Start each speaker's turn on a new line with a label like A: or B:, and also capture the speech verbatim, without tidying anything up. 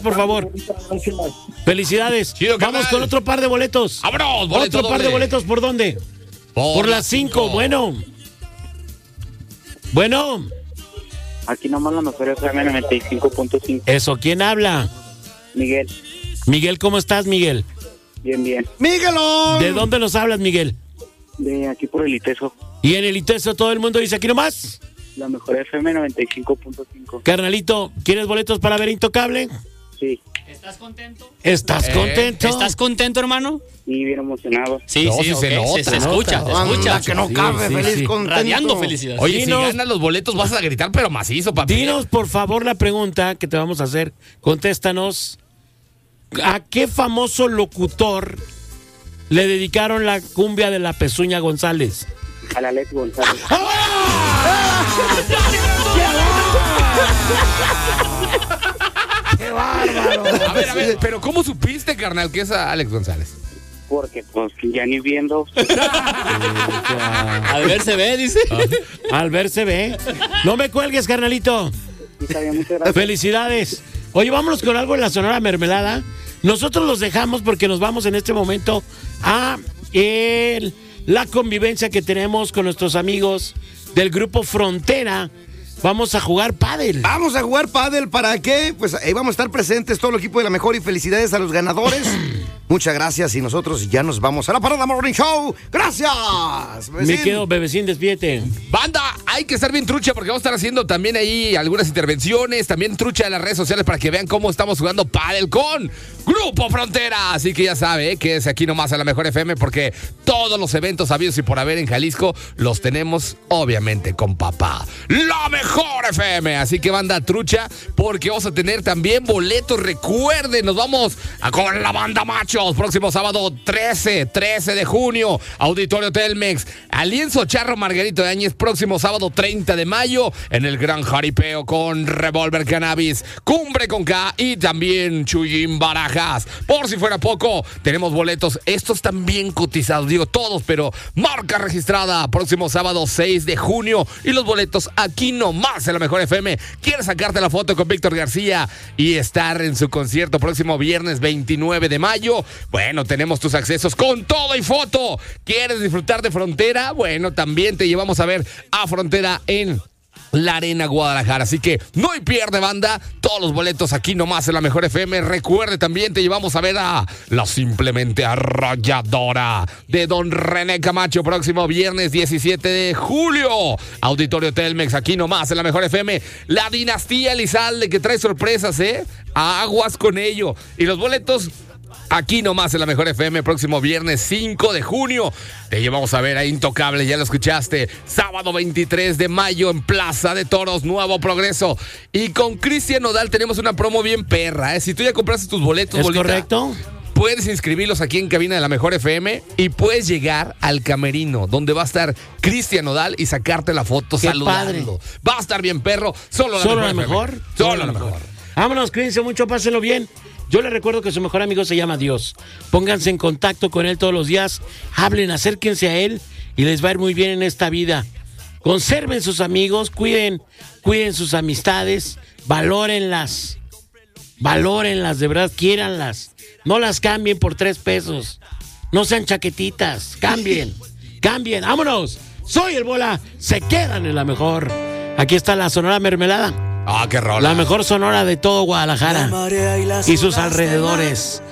A: Por favor. Felicidades.
B: Chido,
A: vamos con otro par de boletos.
B: ¡Vámonos! Boleto
A: Otro par
B: doble.
A: de boletos, ¿por dónde?
B: Por,
A: Por las cinco. Bueno. Bueno.
C: Aquí nomás la mejor F M noventa y cinco punto cinco.
A: Eso, ¿quién habla?
C: Miguel.
A: Miguel, ¿cómo estás, Miguel?
C: Bien, bien.
D: ¡Miguelón!
A: ¿De dónde nos hablas, Miguel?
C: De aquí por el ITESO.
A: Y en el ITESO todo el mundo dice aquí nomás.
C: La mejor F M noventa y cinco punto cinco.
A: Carnalito, ¿quieres boletos para ver Intocable?
C: Sí.
E: ¿Estás contento?
A: ¿Estás
B: Eh,
A: contento?
E: ¿Estás contento, hermano?
C: Y bien emocionado.
E: Sí,
B: No,
E: sí,
B: sí
E: ok,
B: se nota,
E: se, se
B: se
E: escucha,
A: nota.
E: se escucha.
D: Anda, que no
A: Sí,
D: cabe,
A: sí,
D: feliz,
A: sí.
D: contento.
E: Radiando felicidad.
B: Oye,
A: Dinos.
B: si ganas los boletos vas a gritar, pero macizo, papi.
A: Dinos, por favor, la pregunta que te vamos a hacer. Contéstanos. ¿A qué famoso locutor le dedicaron la cumbia de la Pezuña González?
C: A la Alex González.
D: ¡Qué bárbaro!
B: A ver, a ver, pero ¿cómo supiste, carnal, que es a Alex González?
C: Porque, pues, ya ni viendo.
E: Al ver se ve, dice.
A: Al ver se ve. No me cuelgues, carnalito.
C: Sí, sabía, muchas gracias.
A: Felicidades. Oye, vámonos con algo en la Sonora Mermelada. Nosotros los dejamos porque nos vamos en este momento a el, la convivencia que tenemos con nuestros amigos del grupo Frontera. Vamos a jugar pádel.
D: Vamos a jugar pádel, ¿para qué? Pues ahí vamos a estar presentes todo el equipo de La Mejor y felicidades a los ganadores. Muchas gracias y nosotros ya nos vamos a la Parada Morning Show. ¡Gracias!
A: Me
D: Bebecín.
A: quedo, bebecín, despídete.
B: Banda, hay que estar bien trucha porque vamos a estar haciendo también ahí algunas intervenciones, también trucha en las redes sociales para que vean cómo estamos jugando pádel con Grupo Frontera. Así que ya sabe, ¿eh? que es aquí nomás a La Mejor F M porque todos los eventos habidos y por haber en Jalisco los tenemos obviamente con papá. La Mejor F M. Así que banda trucha porque vamos a tener también boletos. Recuerden, nos vamos a con la banda Machos. Próximo sábado trece, trece de junio. Auditorio Telmex. Alienzo Charro Margarito de Áñez. Próximo sábado treinta de mayo. En el Gran Jaripeo con Revolver Cannabis. Cumbre con K. Y también Chuyín Barajas. Por si fuera poco, tenemos boletos. Estos también cotizados. Digo todos, pero marca registrada. Próximo sábado seis de junio. Y los boletos aquí nomás en La Mejor F M. ¿Quieres sacarte la foto con Víctor García y estar en su concierto próximo viernes veintinueve de mayo? Bueno, tenemos tus accesos con todo y foto. ¿Quieres disfrutar de Frontera? Bueno, también te llevamos a ver a Frontera en la Arena Guadalajara. Así que no hay pierde, banda. Todos los boletos aquí nomás en La Mejor F M. Recuerde, también te llevamos a ver a la simplemente arrolladora de Don René Camacho. Próximo viernes diecisiete de julio. Auditorio Telmex, aquí nomás en La Mejor F M. La dinastía Elizalde, que trae sorpresas, ¿eh? Aguas con ello. Y los boletos aquí nomás en La Mejor F M, próximo viernes cinco de junio. Te llevamos a ver a Intocable, ya lo escuchaste. Sábado veintitrés de mayo en Plaza de Toros, Nuevo Progreso. Y con Cristian Nodal tenemos una promo bien perra, ¿eh? Si tú ya compraste tus boletos,
A: ¿Es
B: bolita,
A: correcto?
B: puedes inscribirlos aquí en cabina de La Mejor F M y puedes llegar al camerino donde va a estar Cristian Nodal y sacarte la foto
A: Qué
B: saludando. Va a estar bien perro. Solo La
A: ¿Solo
B: Mejor
A: la
B: F M.
A: mejor?
B: Solo La Mejor.
A: Vámonos, cuídense mucho, pásenlo bien. Yo les recuerdo que su mejor amigo se llama Dios. Pónganse en contacto con él todos los días. Hablen, acérquense a él y les va a ir muy bien en esta vida. Conserven sus amigos, cuiden, cuiden sus amistades, valórenlas. Valórenlas, de verdad, quiéranlas. No las cambien por tres pesos. No sean chaquetitas, cambien, cambien. ¡Vámonos! Soy el Bola, se quedan en La Mejor. Aquí está la Sonora Mermelada.
B: Ah, qué rola.
A: La mejor sonora de todo Guadalajara y sus alrededores.